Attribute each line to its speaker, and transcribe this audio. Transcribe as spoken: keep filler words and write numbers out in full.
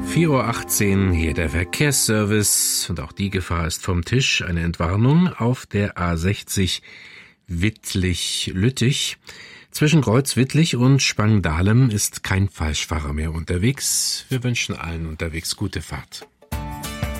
Speaker 1: vier Uhr achtzehn, hier der Verkehrsservice und auch die Gefahr ist vom Tisch. Eine Entwarnung auf der A sechzig Wittlich-Lüttich. Zwischen Kreuz-Wittlich und Spangdahlem ist kein Falschfahrer mehr unterwegs. Wir wünschen allen unterwegs gute Fahrt.